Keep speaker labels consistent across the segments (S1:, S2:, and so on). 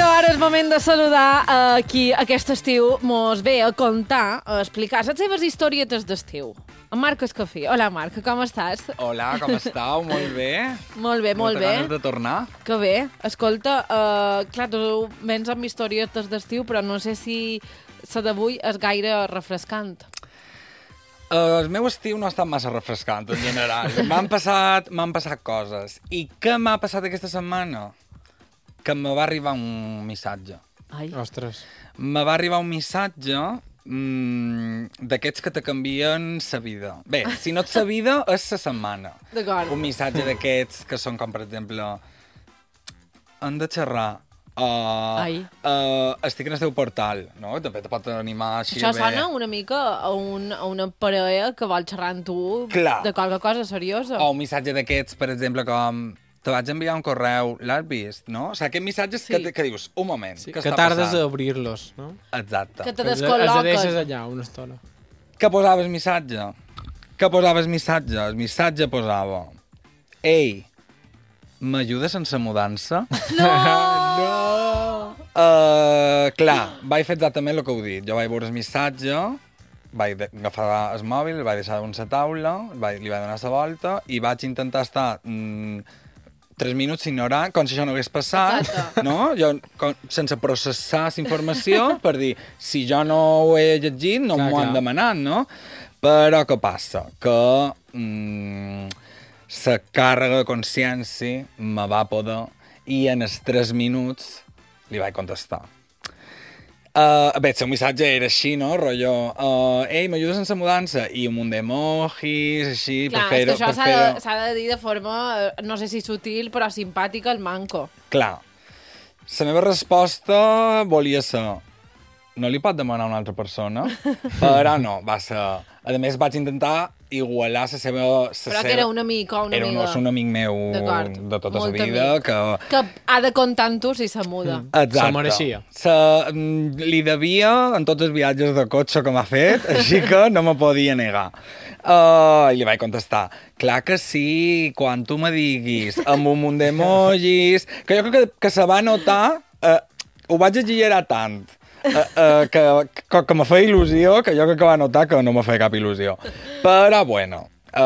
S1: Bueno, ara és moment de saludar qui aquest estiu mos ve a contar, a explicar les seves historietes d'estiu. En Marc Escafí. Hola, Marc, com estàs?
S2: Hola, com estàu? Molt bé.
S1: Molt bé, molt bé.
S2: Moltes ganes de tornar.
S1: Que bé. Escolta, clar, tu vens amb historietes d'estiu, però no sé si la d'avui és gaire refrescant.
S2: El meu estiu no ha estat massa refrescant, en general. M'han passat coses. I què m'ha passat aquesta setmana? Que me va arribar un missatge.
S1: Ai.
S3: Ostres.
S2: Me va arribar un missatge d'aquests que te canvien sa vida. Bé, si no és sa vida, és sa setmana.
S1: D'acord.
S2: Un missatge d'aquests que són com, per exemple, hem de xerrar. Estic en el teu portal, no? També te pot animar així.
S1: Això sona una mica a una parella que vol xerrar amb tu de qualque cosa seriosa.
S2: O un missatge d'aquests, per exemple, com te vaig enviar un correu, l'has vist, no? O sigui, aquests missatges que dius, un moment,
S3: Sí,
S2: què
S3: que
S2: està
S3: tardes
S2: passant?
S3: a obrir-los, no?
S2: Exacte.
S1: Que te
S3: Els
S1: descol·loques.
S3: deixes allà una estona.
S2: Què posaves missatge? Què posaves missatge? El missatge posava: ei, m'ajudes sense mudança?
S3: No!
S2: Clar, vaig fer exactament el que heu dit. Jo vaig veure el missatge, vaig agafar el mòbil, el vaig deixar damunt la taula, li vaig donar la volta i vaig intentar estar 3 minuts ignorant, com si això no hagués passat,
S1: Exacte.
S2: no? Jo, sense processar la informació, per dir, si jo no ho he llegit, no m'ho han demanat, no? Però què passa? Que la càrrega de consciència me va poder i en els 3 minuts li vaig contestar. Bé, el seu missatge era així, no? Rotllo, ei, m'ajudes sense mudança? I un munt d'emojis, així,
S1: Clar,
S2: per fer-ho.
S1: és que això s'ha de dir de forma, no sé si sutil, però simpàtica, al manco.
S2: Clar. La meva resposta volia ser: no li pot demanar a una altra persona? Però no, va ser... A més, vaig intentar igualar la seva...
S1: Però que era un amic o una amiga.
S2: Era un amic meu de tota la vida.
S1: Que ha de comptar amb tu si se muda.
S2: Exacte.
S3: Se mereixia.
S2: Li devia en tots els viatges de cotxe que m'ha fet, així que no me podia negar. I li vaig contestar: clar que sí, quan tu me diguis, amb un munt d'emojis... Que jo crec que se va notar... Ho vaig exagerar tant. Que me feia il·lusió, que jo crec que va notar que no me feia cap il·lusió. Però, bueno,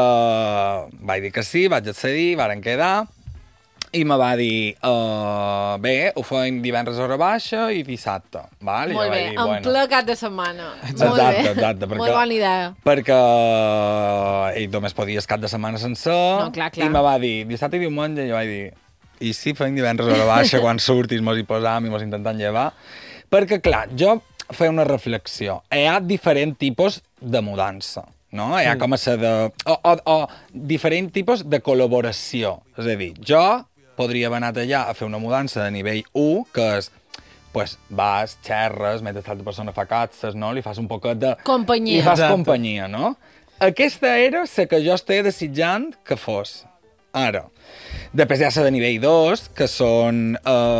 S2: vaig dir que sí, vaig accedir, varen quedar, i me va dir, bé, ho fem divendres a hora baixa i dissabte. Val?
S1: Molt bé, en ple cap de setmana. Molt bé.
S2: Exacte.
S1: Molt bona idea.
S2: Perquè ell només podia cap de setmana sencer,
S1: clar.
S2: I me va dir, dissabte i diumenge, i jo vaig dir, i si fem divendres a hora baixa, quan surtis mos hi posam i mos intentant llevar? Perquè, clar, jo feia una reflexió. Hi ha diferents tipus de mudança, no? Hi ha com a ser de... O diferents tipus de col·laboració. És a dir, jo podria haver anat allà a fer una mudança de nivell 1, que és, pues, vas, xerres, mentre l'altra persona fa catzes, no? Li fas un poquet de...
S1: Companyia.
S2: I fas companyia, no? Aquesta era la que jo estava desitjant que fos. Ara, després hi ha la de nivell 2, que són...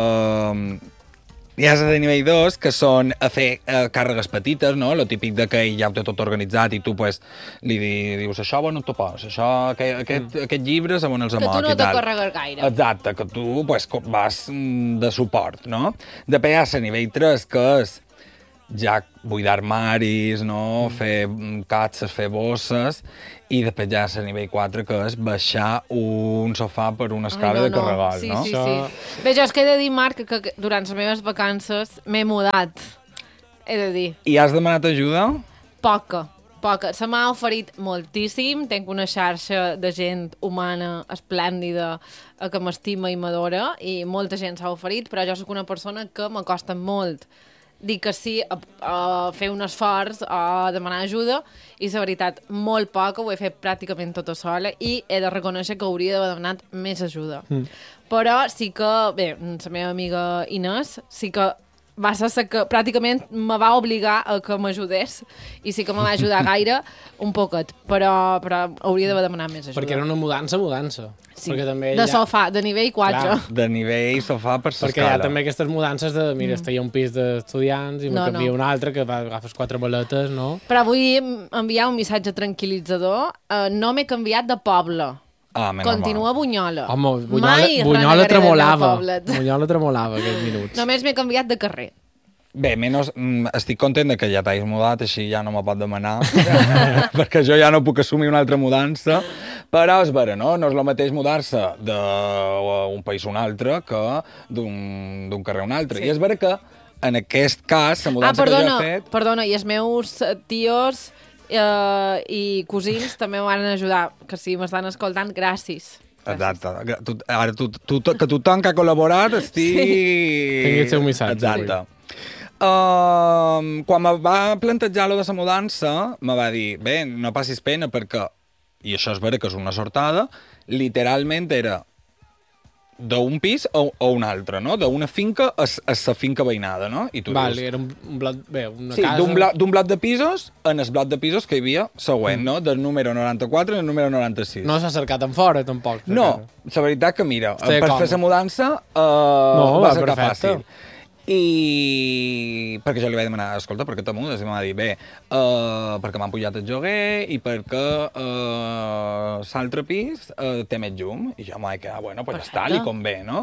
S2: Hi ha de nivell 2, que són a fer càrregues petites, no? Lo típic de que ell ja ho té tot organitzat i tu pues, li dius, això on t'ho poses, això, aquest llibre on els amoc i tal.
S1: Que tu no te carregues gaire.
S2: Exacte, que tu pues, vas de suport, no? Després hi ha la nivell 3, que és ja buidar armaris, no? Fer catzes, fer bosses, i després ja a nivell 4, que és baixar un sofà per una escala de carregol, no?
S1: Sí. Bé, jo és que he de dir, Marc, que durant les meves vacances m'he mudat, he de dir.
S2: I has demanat ajuda?
S1: Poca. Se m'ha oferit moltíssim, tinc una xarxa de gent humana esplèndida que m'estima i m'adora, i molta gent s'ha oferit, però jo soc una persona que m'acosta molt dir que sí a fer un esforç, a demanar ajuda, i la veritat, molt poca, ho he fet pràcticament tota sola, i he de reconèixer que hauria d'haver demanat més ajuda. Però sí que, bé, la meva amiga Inés, sí que va ser que pràcticament me va obligar a que m'ajudés, i sí que me va ajudar gaire, un poquet, però hauria d'haver demanat més ajuda.
S3: Perquè era una mudança.
S1: Sí,
S3: també
S1: de sofà, de nivell 4.
S3: Clar.
S2: De nivell sofà per l'escala.
S3: Perquè hi ha també aquestes mudances de, mira, estigui un pis d'estudiants i me canvia un altre, que agafes 4 maletes, no?
S1: Però vull enviar un missatge tranquil·litzador. No m'he canviat de poble. Continua Bunyola.
S3: Home,
S1: Mai
S3: Bunyola
S1: renegaré del meu
S3: tremolava.
S1: poblet.
S3: Bunyola tremolava aquests minuts.
S1: Només m'he canviat de carrer.
S2: Bé, estic content de que ja t'hagis mudat, així ja no me pot demanar, perquè jo ja no puc assumir una altra mudança, però és vera, no? No és el mateix mudar-se d'un país a un altre que d'un carrer a un altre. Sí. I és vera que, en aquest cas, la mudança que jo he fet...
S1: Perdona, i els meus tios i cosins també m'han ajudar, que si m'estan escoltant, gràcies.
S2: Exacte. Ara, que tothom que ha col·laborat estigui...
S3: Sí. Tingui el seu missatge.
S2: Exacte. Quan me va plantejar lo de la mudança, me va dir, bé, no passis pena perquè, i això és vera que és una sortada, literalment era d'un pis a un altre, no? D'una finca a la finca veïnada, no? I tu dius...
S3: Era un bloc, bé, una
S2: sí,
S3: casa...
S2: d'un bloc de pisos en el bloc de pisos que hi havia següent, no? Del número 94 al número 96.
S3: No s'ha cercat en fora, tampoc.
S2: No, la veritat que, mira, per fer la mudança va ser fàcil. I perquè jo li vaig demanar, escolta, per què te mudes? I em va dir, bé, perquè m'han pujat el lloguer i perquè l'altre pis té més llum. I jo em vaig quedar, bueno, pues ja està, li convé, no?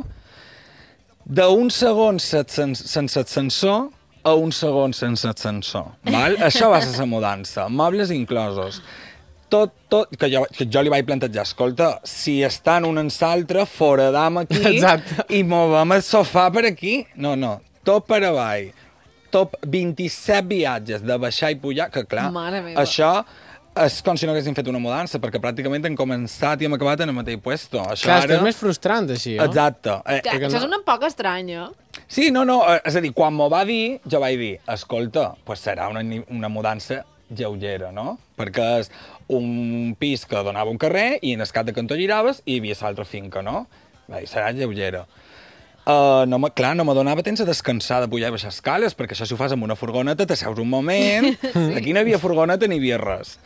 S2: D'un segon sense ascensor a un segon sense ascensor, val? Això va ser la mudança, mobles inclosos. Tot, que jo li vaig plantejar, escolta, si estan un en l'altre, foradam aquí i movem el sofà per aquí. No, tot per avall, top 27 viatges de baixar i pujar, que clar, això és com si no haguéssim fet una mudança, perquè pràcticament hem començat i hem acabat en el mateix puesto. Això
S3: clar, és més frustrant, així, no?
S2: Exacte.
S1: Això és una poc estranya.
S2: Sí, no, és a dir, quan m'ho va dir, jo vaig dir, escolta, pues serà una mudança lleugera, no? Perquè és un pis que donava un carrer i en el cap de cantó giraves i hi havia l'altra finca, no? Va dir, serà lleugera. Clar, no me donava temps a descansar de pujar i baixar escales, perquè això si ho fas amb una furgoneta t'asseus un moment, aquí no hi havia furgoneta ni hi havia res.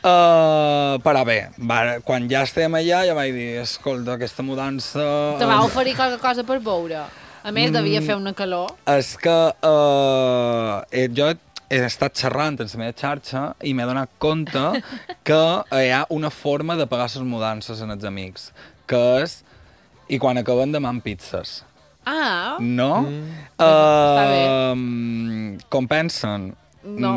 S2: Però bé, quan ja estem allà ja vaig dir, escolta, aquesta mudança...
S1: Te va oferir qualque cosa per veure? A més, devia fer una calor.
S2: És que jo he estat xerrant en la meva xarxa i m'he donat compte que hi ha una forma de pagar les mudances en els amics, que és, i quan acaben demanant pizzas.
S1: Ah.
S2: No?
S1: Està bé.
S2: Compensen.
S1: No.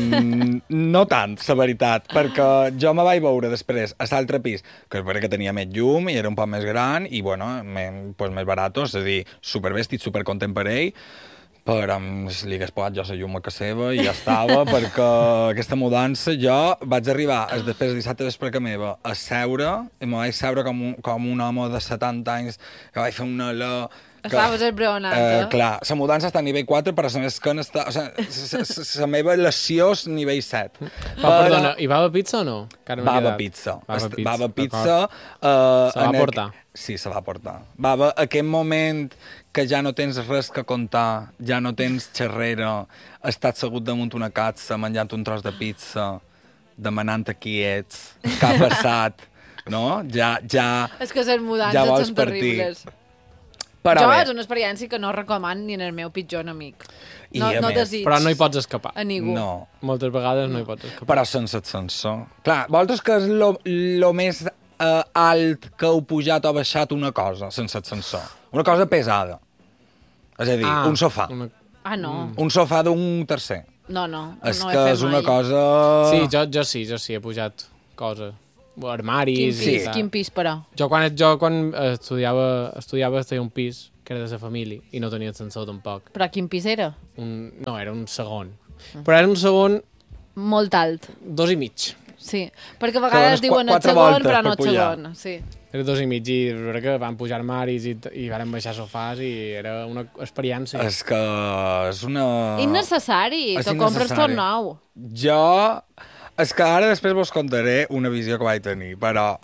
S2: No tant, la veritat, perquè jo me vaig veure després a l'altre pis, que és vera que tenia més llum i era un poc més gran i, bueno, pues, més barat, és a dir, supervestit, supercontent per ell, però li hagués posat jo la llum a casa seva i ja estava, perquè aquesta mudança jo vaig arribar després de dissabte després que meva a seure, i me vaig seure com un home de 70 anys que vaig fer una alè.
S1: Estaves esbraonat,
S2: clar, la mudança està a nivell 4, però la meva esquena està... O sigui, la meva lesió és nivell 7.
S3: Perdona, i bava pizza o no?
S2: Bava pizza. Bava pizza.
S3: Se va portar?
S2: Sí, se va portar. Bava aquest moment que ja no tens res que contar, ja no tens xerrera, estàs segut damunt una catsa menjant un tros de pizza, demanant a qui ets, què ha passat, no? Ja
S1: és que les mudances són terribles.
S2: Però
S1: és una experiència que no recomano ni en el meu pitjor enemic. No desig.
S3: Però no hi pots escapar.
S1: A ningú.
S2: No.
S3: Moltes vegades no hi pots escapar.
S2: Però sense ascensor. Clar, vosaltres que és lo més alt que heu pujat o baixat una cosa sense ascensor? Una cosa pesada. És a dir, un sofà.
S1: No.
S2: Un sofà d'un tercer.
S1: No.
S2: És que és una cosa...
S3: Sí, jo sí, he pujat coses. Armaris...
S1: Quin pis, però?
S3: Jo quan estudiava tenia un pis que era de la família i no tenia ascensor tampoc.
S1: Però quin pis era?
S3: No, era un segon. Però era un segon...
S1: Molt alt.
S3: 2 i mig.
S1: Sí, perquè a vegades diuen el segon, però no el segon. Sí.
S3: Era 2 i mig i que van pujar armaris i van baixar sofàs i era una experiència.
S2: És que és una...
S1: Innecessari, te compres tot nou.
S2: Jo... És que ara després vos contaré una visió que vaig tenir, però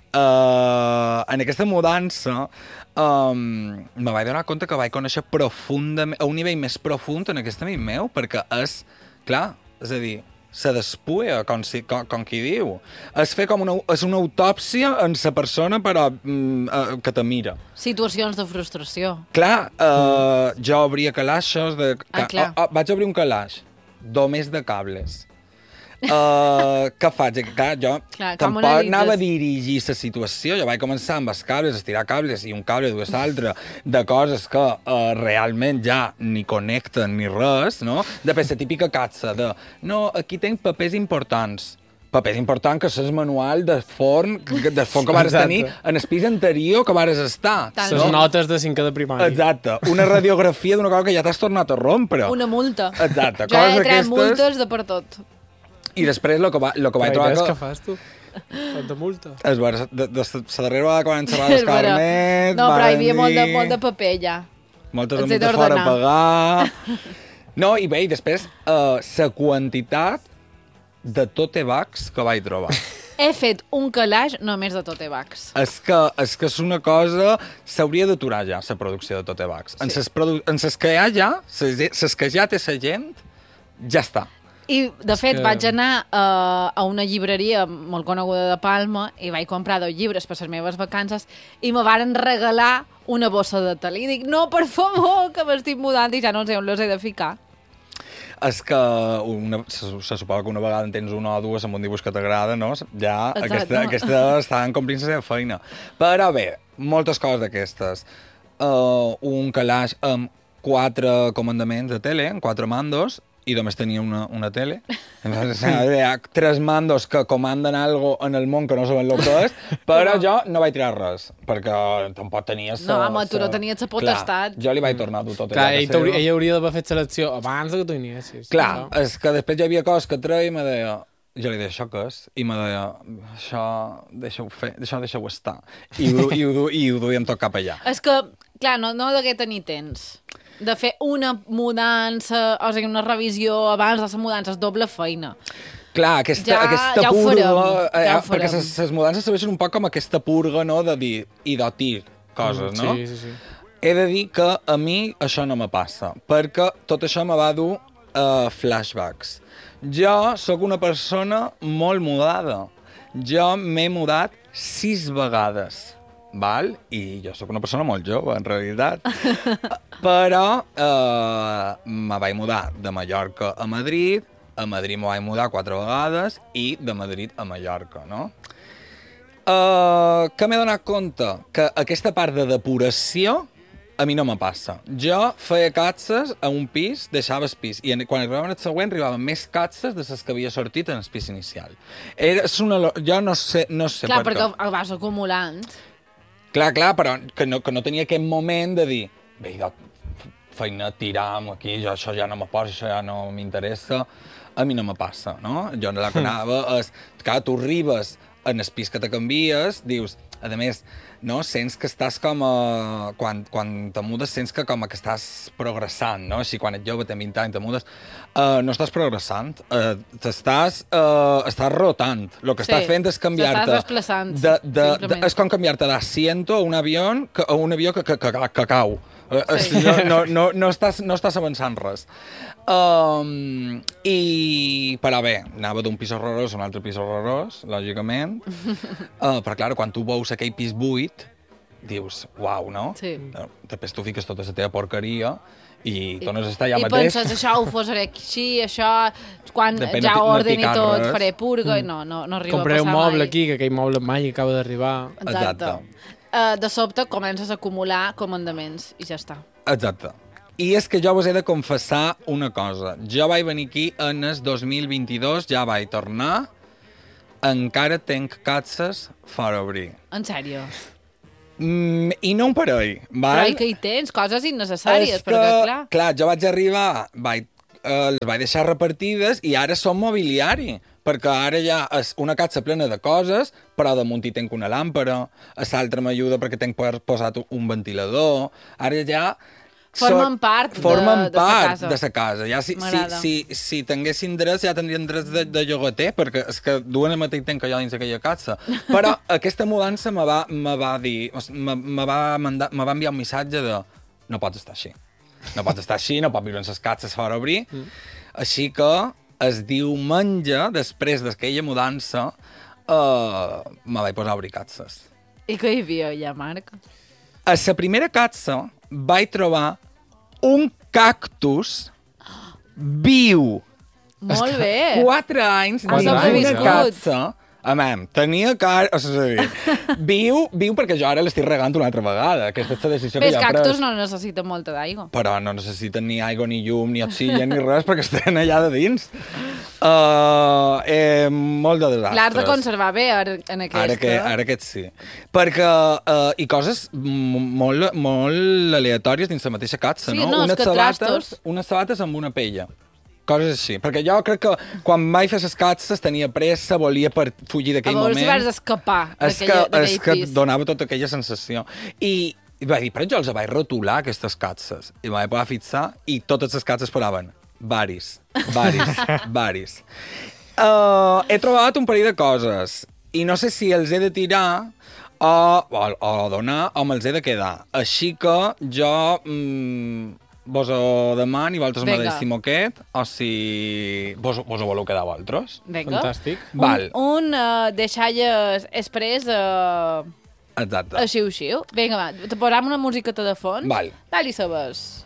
S2: en aquesta mudança me vaig donar compte que vaig conèixer profundament, a un nivell més profund en aquest amic meu, perquè és, clar, és a dir, se despulla, com qui diu. És fer com és una autòpsia en la persona, però que te mira.
S1: Situacions de frustració.
S2: Clar, jo obria calaixos... Vaig obrir un calaix, només de cables. Què faig? Clar, jo tampoc
S1: analitzes?
S2: anava a dirigir la situació. Jo vaig començar amb els cables, estirar cables i un cable dues l'altre de coses que realment ja ni connecten ni res, no? Després la típica catsa de no, aquí tenc papers importants. Papers important que és manual de forn que vares tenir en el pis anterior que vares estar.
S3: Les notes de 5 de primària.
S2: Exacte. Una radiografia d'una cosa que ja t'has tornat a rompre.
S1: Una multa.
S2: Exacte.
S1: Jo he tret multes de per tot.
S2: I després el que vaig trobar...
S3: Què fas, tu? Tanta multa.
S2: És vera, la darrera vegada que van encerrar els carnets...
S1: No, però hi havia molt de paper, ja.
S2: Moltes de multes fora a pagar... No, i bé, i després, la quantitat de tote-bags que vaig trobar.
S1: He fet un calaix només de tote-bags.
S2: És que és una cosa... S'hauria d'aturar ja, la producció de tote-bags. Sí. En ses que hi ha ja, ses que ja té la gent, ja està.
S1: I, de fet, vaig anar a una llibreria molt coneguda de Palma i vaig comprar 2 llibres per les meves vacances i me varen regalar una bossa de talí. I dic, no, per favor, que m'estic mudant i ja no sé on les he de ficar.
S2: És que se suposa que una vegada en tens una o dues amb un dibuix que t'agrada, no? Ja aquesta estan complint la seva feina. Però bé, moltes coses d'aquestes. Un calaix amb 4 comandaments de tele, 4 mandos, i només tenia una tele. Hi ha 3 mandos que comanden algo en el món que no saben el que és, però jo no vaig tirar res, perquè tampoc tenia...
S1: No, home, tu no tenies la potestat.
S2: Clar, jo li vaig tornar tot.
S3: Clar, ell hauria d'haver fet selecció abans que tu iniessis.
S2: Clar, és que després hi havia coses que treia i me deia... Jo li deia, això què és? I me deia, això deixa-ho fer, deixa-ho estar. I ho duíem tot cap allà.
S1: És que, clar, no degué tenir temps de fer una mudança, o sigui, una revisió abans de la mudança, és doble feina.
S2: Clar, aquesta
S1: ja
S2: purga...
S1: Ja ho farem.
S2: Perquè les mudances serveixen un poc com aquesta purga, no?, de dir i de tir coses, no?
S3: Sí.
S2: He de dir que a mi això no me passa, perquè tot això me va dur flashbacks. Jo sóc una persona molt mudada. Jo m'he mudat 6 vegades. Val? I jo sóc una persona molt jove, en realitat. Però me vaig mudar de Mallorca a Madrid me vaig mudar 4 vegades i de Madrid a Mallorca, no? Que m'he donat compte? Que aquesta part de depuració a mi no me passa. Jo feia catses a un pis, deixava el pis, i quan arribaven el següent arribaven més catses de les que havia sortit en el pis inicial. Jo no sé
S1: clar, per què. Clar, perquè el vas acumulant.
S2: Clar, però que no tenia aquest moment de dir, bé, feina, tiram aquí, jo això ja no me posa, això ja no m'interessa. A mi no me passa, no? Jo la que anava és... Clar, tu arribes en el pis que te canvies, dius... A més, no? Sents que estàs com a... Quan te mudes sents que com a que estàs progressant, no? Així, quan ets jove, tens 20 anys, te mudes... no estàs progressant, estàs rotant. El que estàs fent és canviar-te...
S1: T'estàs desplaçant, simplement. És
S2: com canviar-te d'asiento a un avió que cau. Sí. No estàs avançant res. Però bé, anava d'un pis horrorós a un altre pis horrorós, lògicament. Però, clar, quan tu veus aquell pis buit, dius, uau, no?
S1: Sí.
S2: Després tu fiques tota la teva porqueria i tornes a estar allà mateix.
S1: I penses, això ho posaré així, això, quan ja ho ordeni tot, faré purga, i no arriba a passar mai.
S3: Compré un moble aquí, que aquell moble mai acaba d'arribar.
S1: Exacte. De sobte comences a acumular comandaments i ja està.
S2: Exacte. I és que jo vos he de confessar una cosa. Jo vaig venir aquí en el 2022, ja vaig tornar, encara tenc catses fora obrir.
S1: En sèrio?
S2: I no un parell, val?
S1: Però que hi tens coses innecessàries, perquè
S2: clar, jo vaig arribar, les vaig deixar repartides i ara som mobiliari, perquè ara ja és una catsa plena de coses, però damunt hi tenc una làmpara, a l'altra m'ajuda perquè tenc posat un ventilador, ara ja...
S1: Formen part
S2: de sa casa. Ja, si tinguessin drets, ja tindrien drets de llogater, perquè és que duen el mateix temps que jo dins aquella casa. Però aquesta mudança me va enviar un missatge de no pots estar així. No pots estar així, no pots viure en les catses fora obrir. Així que el diumenge, després d'aquella mudança, me vaig posar a obrir catses.
S1: I què hi havia allà, Marc?
S2: A la primera catsa vaig trobar un cactus viu
S1: Molt bé.
S2: 4 anys
S1: Ha
S2: dins una
S1: sobreviscut.
S2: casa. Amem, tenia cara... O sigui, viu perquè jo ara l'estic regant una altra vegada. Aquesta és la decisió
S1: Bé,
S2: que
S1: els
S2: jo he pres.
S1: cactus no necessiten molta d'aigua.
S2: Però no necessiten ni aigua, ni llum, ni oxigen, ni res, perquè estan allà de dins. Molt de desastres.
S1: L'has de conservar bé en aquesta.
S2: Ara aquest sí. Perquè, i coses molt aleatòries dins la mateixa casa,
S1: Sí,
S2: no?
S1: no, és que trastos.
S2: Unes sabates amb una pella. Coses així. Perquè jo crec que quan vaig fer les catzes tenia pressa, volia fugir d'aquell
S1: A veure
S2: moment.
S1: si vas escapar
S2: És
S1: d'aquell
S2: que
S1: pis.
S2: donava tota aquella sensació. I va dir, però jo els vaig rotular, aquestes catzes. I vaig poder fixar, i totes les catzes posaven varis. He trobat un parell de coses, i no sé si els he de tirar o donar, o me'ls he de quedar. Així que jo... vos ho deman i vosaltres me
S1: Vinga.
S2: deixem aquest, o si vos ho voleu quedar vosaltres.
S1: Vinga.
S3: Fantàstic.
S2: Val.
S1: Un deixalles express
S2: Exacte.
S1: xiu-xiu. Vinga, va, te posam una musiqueta de fons.
S2: Val.
S1: Dali sabes.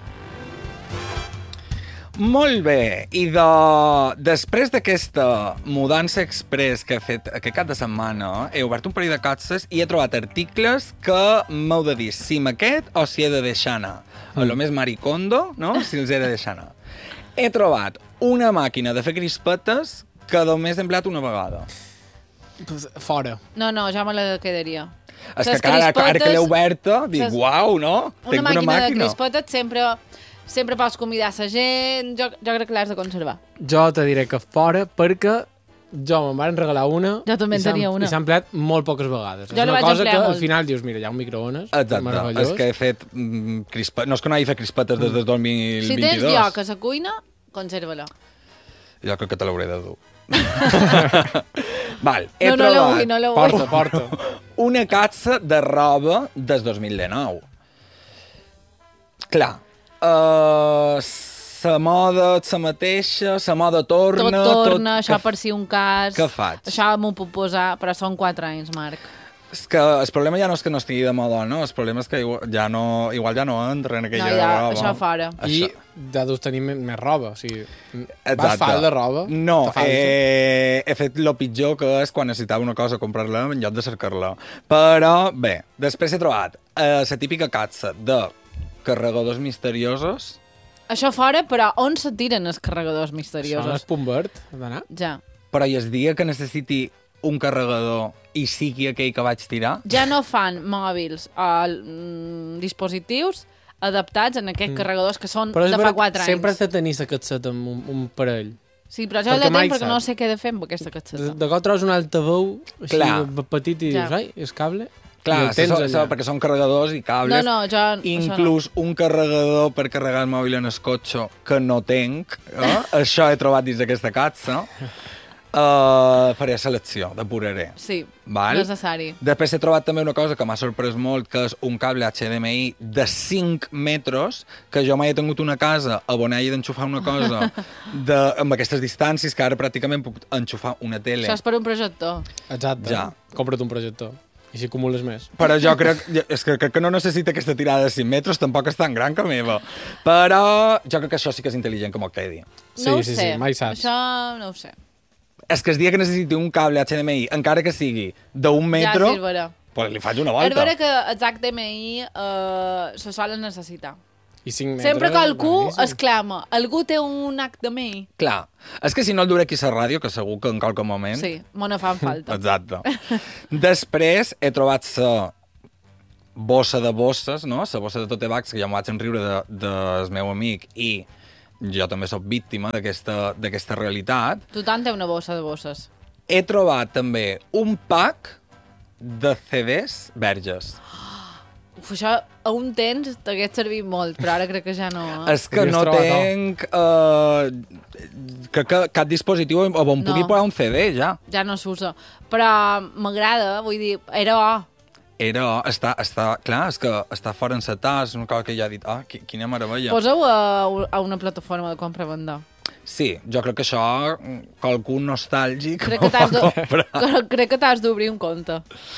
S2: Molt bé, i després d'aquesta mudança express que he fet aquest cap de setmana, he obert un parell de catzes i he trobat articles que m'heu de dir si m'aquest o si he de deixar anar. A lo més maricondo, no? Si els he de deixar anar. He trobat una màquina de fer crispetes que només he empleat una vegada.
S3: Fora.
S1: No, jo me la quedaria.
S2: És
S1: Les
S2: que ara que l'he
S1: crispetes-
S2: oberta, dic,
S1: les-
S2: uau, no?
S1: Una
S2: Tenc
S1: màquina de
S2: màquina.
S1: crispetes sempre pots convidar la gent. Jo crec que l'has de conservar.
S3: Jo te diré que fora perquè jo me'n van regalar una
S1: Jo també en
S3: i s'ha-
S1: tenia una.
S3: i s'ha empleat molt poques vegades.
S1: Jo
S3: És
S1: la
S3: una
S1: vaig
S3: cosa
S1: emplear
S3: que al
S1: molt.
S3: final dius, mira, hi ha un microones,
S2: Exacte,
S3: meravellós.
S2: és que he fet crispetes... No és que no hagi fet crispetes des del 2022.
S1: Si tens lloc a la cuina, conserva-la.
S2: Jo crec que te l'hauré de dur. Val, he
S1: No la
S2: trobat
S1: vull, no la vull.
S3: Porta.
S2: una catxa de roba des 2019. Clar, la moda és la mateixa, la moda torna...
S1: Tot torna, això per si un cas.
S2: Què faig?
S1: Això m'ho puc posar, però són 4 anys, Marc.
S2: És que el problema ja no és que no estigui de moda, no? El problema és que igual ja no entra en aquella
S1: No, ja,
S2: roba.
S1: això fora.
S3: I ja deus tenir més roba. O sigui,
S2: Exacte.
S3: vas fal de roba?
S2: No,
S3: Te falta?
S2: he fet el pitjor que és quan necessitava una cosa comprar-la en lloc de cercar-la. Però, bé, després he trobat la típica catxa de carregadors misteriosos.
S1: Això fora, però on se tiren els carregadors
S3: Això no
S1: misteriosos?
S3: és punt verd, ha d'anar?
S1: Ja.
S2: Però i el dia que necessiti un carregador i sigui aquell que vaig tirar,
S1: Ja no fan mòbils o dispositius adaptats en aquests carregadors que són
S3: Però és
S1: de fa
S3: veritat,
S1: 4 anys.
S3: sempre has de tenir la catseta amb un parell.
S1: Sí, però jo
S3: Perquè
S1: la
S3: mai
S1: tenc perquè no
S3: saps.
S1: sé què he de fer amb aquesta catseta.
S3: De cop trobes un altaveu així
S2: Clar.
S3: petit i
S1: Ja.
S3: dius, ai, és cable?
S2: clar,
S3: I el tens allà.
S2: perquè són carregadors i cables.
S1: No, jo...
S2: Inclús un carregador per carregar el mòbil en el cotxe que no tenc. Això he trobat dins d'aquesta catxa. Faré selecció, depuraré.
S1: Sí,
S2: Val?
S1: necessari.
S2: Després he trobat també una cosa que m'ha sorprès molt, que és un cable HDMI de 5 metres, que jo mai he tingut una casa on hagi d'enxufar una cosa amb aquestes distàncies, que ara pràcticament puc enxufar una tele.
S1: Això és per un projector.
S3: Exacte.
S2: Ja.
S3: Compra't un projector. I així acumules més.
S2: Però jo crec que no necessita aquesta tirada de 5 metres, tampoc és tan gran com meva. Però jo crec que això sí que és intel·ligent que m'ho quedi.
S3: Sí,
S1: No ho
S3: sí,
S1: sé.
S3: sí, mai saps.
S1: Això no ho sé.
S2: És que el dia que necessiti un cable HDMI, encara que sigui d'un metro,
S1: Ja, sí, és vera.
S2: pues li faig una
S1: És
S2: volta.
S1: vera que els HDMI se solen necessitar.
S3: I 5 metres...
S1: Sempre que algú
S3: boníssim.
S1: exclama, algú té un HDMI.
S2: Clar, és que si no el duré aquí a la ràdio, que segur que en qualque moment...
S1: Sí, me ne fan falta.
S2: Exacte. Després he trobat la bossa de bosses, no? La bossa de tote bags, que ja m'ho vaig enriure del meu amic, i jo també sóc víctima d'aquesta realitat.
S1: Tothom té una bossa de bosses.
S2: He trobat també un pack de CDs verges.
S1: Uf, això a un temps t'hagués servit molt, però ara crec que ja no.
S2: És que
S3: Podries
S2: no
S3: trobar,
S2: tenc... crec que cap dispositiu on pugui
S1: No.
S2: posar un CD, ja.
S1: Ja no s'usa. Però m'agrada, vull dir, era
S2: Clar, és que està fora encetat, és una cosa que ja he dit, quina meravella.
S1: Posa-ho a una plataforma de compra-venda.
S2: Sí, jo crec que això, qualcú nostàlgic
S1: Crec
S2: ho
S1: que t'has
S2: va
S1: de-
S2: comprar.
S1: Crec que t'has d'obrir un compte.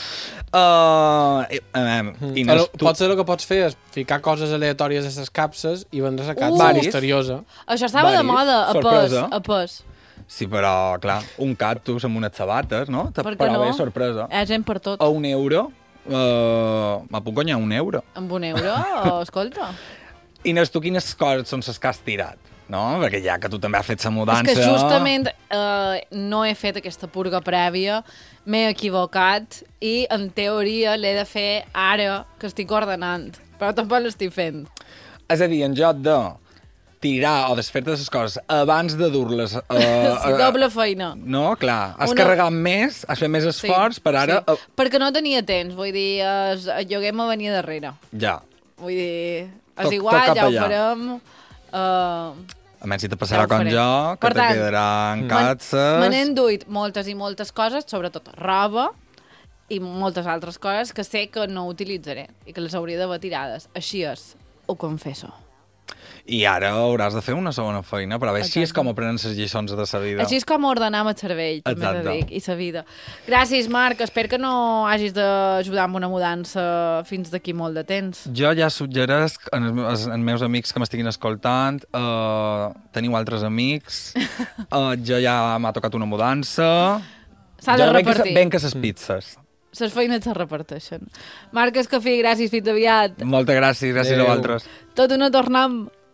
S2: Inés, tu...
S3: Potser el que pots fer és ficar coses aleatòries a les capses i vendre la capsa
S2: Varis.
S3: misteriosa.
S1: Això estava de
S2: Varis.
S1: moda,
S2: Sorpresa.
S1: a pes.
S2: Sí, però, clar, un cactus amb unes sabates, no?
S1: Per què
S2: Però
S1: no?
S2: bé, sorpresa.
S1: Hi ha gent per tot.
S2: A €1, me puc guanyar €1.
S1: Amb €1, escolta.
S2: Inés, tu quines coses són les que has tirat? No? Perquè ja que tu també has fet la mudança...
S1: És que justament no he fet aquesta purga prèvia, m'he equivocat i, en teoria, l'he de fer ara que estic ordenant. Però tampoc l'estic fent.
S2: És a dir, en lloc de tirar o desfer-te de les coses abans de dur-les...
S1: Sí, doble feina.
S2: No, clar. Has
S1: Una-
S2: carregat més, has fet més esforç per ara...
S1: Sí. Perquè no tenia temps, vull dir, el lloguer me venia darrere.
S2: Ja.
S1: Vull dir, és
S2: Tot
S1: igual,
S2: cap
S1: ja ho
S2: allà.
S1: farem.
S2: A menys si te passarà
S1: Ja ho
S2: com
S1: faré.
S2: jo, que
S1: Per
S2: te
S1: tant,
S2: quedaran
S1: Me
S2: catses...
S1: n'he enduit moltes i moltes coses, sobretot roba i moltes altres coses que sé que no utilitzaré i que les hauria d'haver tirades. Així és, ho confesso.
S2: I ara hauràs de fer una segona feina, però així és
S1: Exacte.
S2: com aprenen les lliçons de sa vida.
S1: Així és com ordenar el cervell, també
S2: Exacte.
S1: t'ho dic, i sa vida. Gràcies, Marc. Espero que no hagis d'ajudar amb una mudança fins d'aquí molt de temps.
S2: Jo ja suggeresc als meus amics que m'estiguin escoltant, teniu altres amics, jo ja m'ha tocat una mudança...
S1: S'ha de
S2: Ja
S1: repartir.
S2: Ben que ses pizzas.
S1: Les feines se reparteixen. Marc Escafí, gràcies, fins aviat.
S2: Moltes gràcies a
S3: Adéu.
S2: vosaltres.
S1: Tot una tornam.